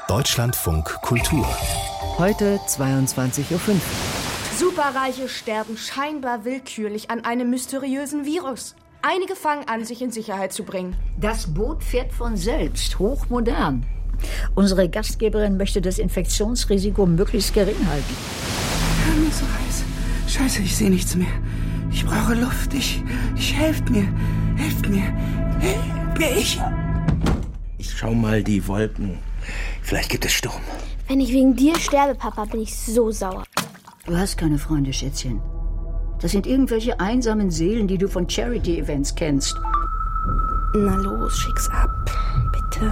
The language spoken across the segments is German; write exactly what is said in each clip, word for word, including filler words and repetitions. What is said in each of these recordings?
Deutschlandfunk Kultur. Heute zweiundzwanzig Uhr fünf. Superreiche sterben scheinbar willkürlich an einem mysteriösen Virus. Einige fangen an, sich in Sicherheit zu bringen. Das Boot fährt von selbst, hochmodern. Unsere Gastgeberin möchte das Infektionsrisiko möglichst gering halten. Mir ist so heiß. Scheiße, ich sehe nichts mehr. Ich brauche Luft. Ich, ich helft mir. Helft mir. Helft mir. Ich. Ich schau mal die Wolken. Vielleicht gibt es Sturm. Wenn ich wegen dir sterbe, Papa, bin ich so sauer. Du hast keine Freunde, Schätzchen. Das sind irgendwelche einsamen Seelen, die du von Charity-Events kennst. Na los, schick's ab. Bitte.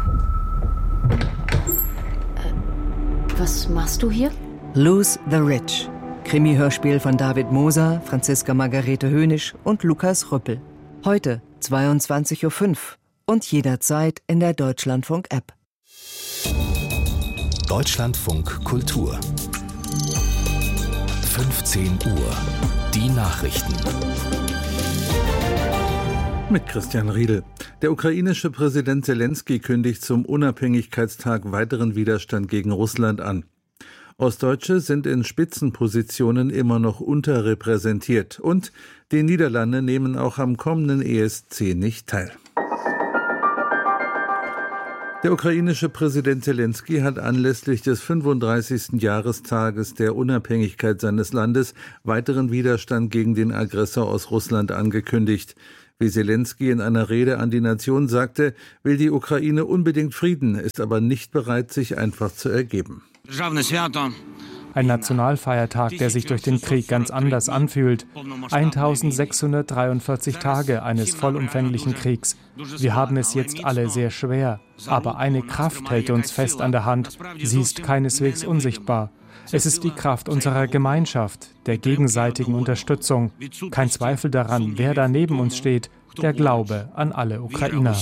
Äh, was machst du hier? Lose the Rich. Krimi-Hörspiel von David Moser, Franziska Margarete Hönisch und Lukas Rüppel. Heute zweiundzwanzig Uhr fünf und jederzeit in der Deutschlandfunk-App. Deutschlandfunk Kultur. fünfzehn Uhr. Die Nachrichten. Mit Christian Riedel. Der ukrainische Präsident Selenskyj kündigt zum Unabhängigkeitstag weiteren Widerstand gegen Russland an. Ostdeutsche sind in Spitzenpositionen immer noch unterrepräsentiert und die Niederlande nehmen auch am kommenden E S C nicht teil. Der ukrainische Präsident Selenskyj hat anlässlich des fünfunddreißigsten Jahrestages der Unabhängigkeit seines Landes weiteren Widerstand gegen den Aggressor aus Russland angekündigt. Wie Selenskyj in einer Rede an die Nation sagte, will die Ukraine unbedingt Frieden, ist aber nicht bereit, sich einfach zu ergeben. Ein Nationalfeiertag, der sich durch den Krieg ganz anders anfühlt. eintausendsechshundertdreiundvierzig Tage eines vollumfänglichen Kriegs. Wir haben es jetzt alle sehr schwer. Aber eine Kraft hält uns fest an der Hand. Sie ist keineswegs unsichtbar. Es ist die Kraft unserer Gemeinschaft, der gegenseitigen Unterstützung. Kein Zweifel daran, wer da neben uns steht, der Glaube an alle Ukrainer.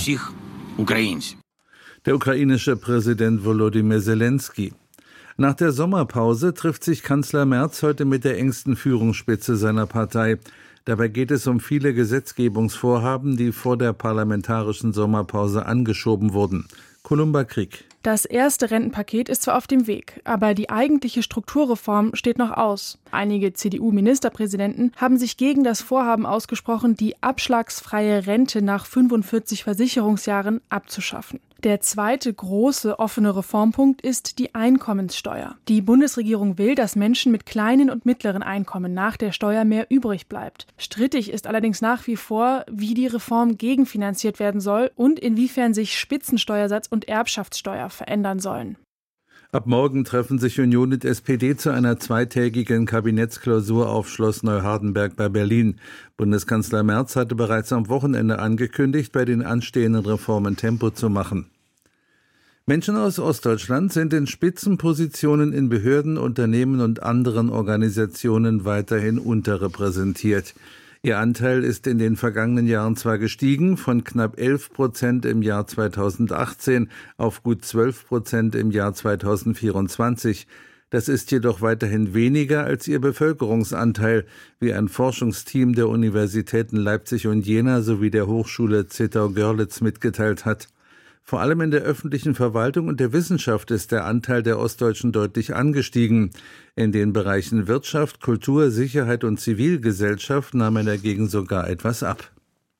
Der ukrainische Präsident Volodymyr Selenskyj. Nach der Sommerpause trifft sich Kanzler Merz heute mit der engsten Führungsspitze seiner Partei. Dabei geht es um viele Gesetzgebungsvorhaben, die vor der parlamentarischen Sommerpause angeschoben wurden. Columba Krieg. Das erste Rentenpaket ist zwar auf dem Weg, aber die eigentliche Strukturreform steht noch aus. Einige C D U-Ministerpräsidenten haben sich gegen das Vorhaben ausgesprochen, die abschlagsfreie Rente nach fünfundvierzig Versicherungsjahren abzuschaffen. Der zweite große offene Reformpunkt ist die Einkommenssteuer. Die Bundesregierung will, dass Menschen mit kleinen und mittleren Einkommen nach der Steuer mehr übrig bleibt. Strittig ist allerdings nach wie vor, wie die Reform gegenfinanziert werden soll und inwiefern sich Spitzensteuersatz und Erbschaftssteuer verändern sollen. Ab morgen treffen sich Union und S P D zu einer zweitägigen Kabinettsklausur auf Schloss Neuhardenberg bei Berlin. Bundeskanzler Merz hatte bereits am Wochenende angekündigt, bei den anstehenden Reformen Tempo zu machen. Menschen aus Ostdeutschland sind in Spitzenpositionen in Behörden, Unternehmen und anderen Organisationen weiterhin unterrepräsentiert. Ihr Anteil ist in den vergangenen Jahren zwar gestiegen, von knapp elf Prozent im Jahr zweitausendachtzehn auf gut zwölf Prozent im Jahr zweitausendvierundzwanzig. Das ist jedoch weiterhin weniger als ihr Bevölkerungsanteil, wie ein Forschungsteam der Universitäten Leipzig und Jena sowie der Hochschule Zittau-Görlitz mitgeteilt hat. Vor allem in der öffentlichen Verwaltung und der Wissenschaft ist der Anteil der Ostdeutschen deutlich angestiegen. In den Bereichen Wirtschaft, Kultur, Sicherheit und Zivilgesellschaft nahm er dagegen sogar etwas ab.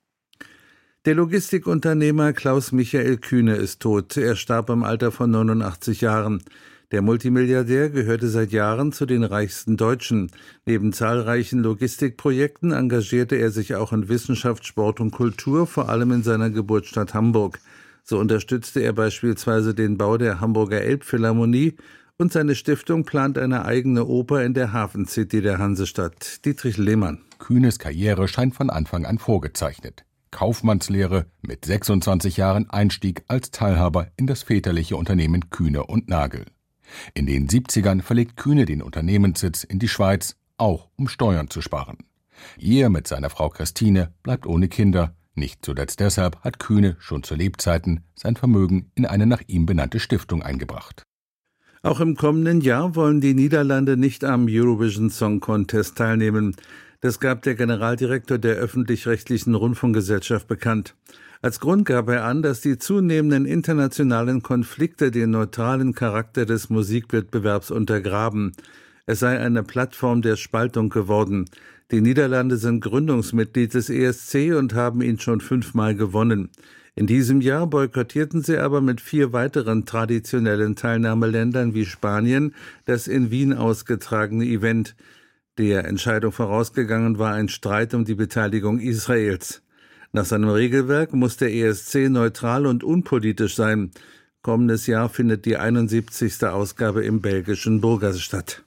Der Logistikunternehmer Klaus Michael Kühne ist tot. Er starb im Alter von neunundachtzig Jahren. Der Multimilliardär gehörte seit Jahren zu den reichsten Deutschen. Neben zahlreichen Logistikprojekten engagierte er sich auch in Wissenschaft, Sport und Kultur, vor allem in seiner Geburtsstadt Hamburg. So unterstützte er beispielsweise den Bau der Hamburger Elbphilharmonie und seine Stiftung plant eine eigene Oper in der Hafencity der Hansestadt. Dietrich Lehmann. Kühnes Karriere scheint von Anfang an vorgezeichnet. Kaufmannslehre, mit sechsundzwanzig Jahren Einstieg als Teilhaber in das väterliche Unternehmen Kühne und Nagel. In den siebzigern verlegt Kühne den Unternehmenssitz in die Schweiz, auch um Steuern zu sparen. Er mit seiner Frau Christine bleibt ohne Kinder. Nicht zuletzt deshalb hat Kühne schon zu Lebzeiten sein Vermögen in eine nach ihm benannte Stiftung eingebracht. Auch im kommenden Jahr wollen die Niederlande nicht am Eurovision Song Contest teilnehmen. Das gab der Generaldirektor der öffentlich-rechtlichen Rundfunkgesellschaft bekannt. Als Grund gab er an, dass die zunehmenden internationalen Konflikte den neutralen Charakter des Musikwettbewerbs untergraben. Es sei eine Plattform der Spaltung geworden. Die Niederlande sind Gründungsmitglied des E S C und haben ihn schon fünfmal gewonnen. In diesem Jahr boykottierten sie aber mit vier weiteren traditionellen Teilnahmeländern wie Spanien das in Wien ausgetragene Event. Der Entscheidung vorausgegangen war ein Streit um die Beteiligung Israels. Nach seinem Regelwerk muss der E S C neutral und unpolitisch sein. Kommendes Jahr findet die einundsiebzigste Ausgabe im belgischen Burgas statt.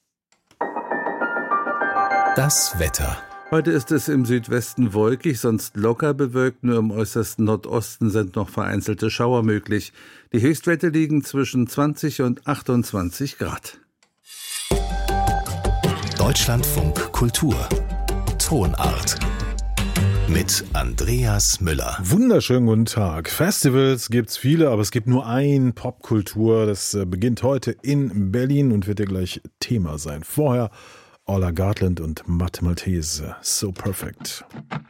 Das Wetter. Heute ist es im Südwesten wolkig, sonst locker bewölkt. Nur im äußersten Nordosten sind noch vereinzelte Schauer möglich. Die Höchstwerte liegen zwischen zwanzig und achtundzwanzig Grad. Deutschlandfunk Kultur. Tonart. Mit Andreas Müller. Wunderschönen guten Tag. Festivals gibt's viele, aber es gibt nur ein Popkultur. Das beginnt heute in Berlin und wird ja gleich Thema sein. Vorher Orla Gartland und Matt Maltese. So Perfect.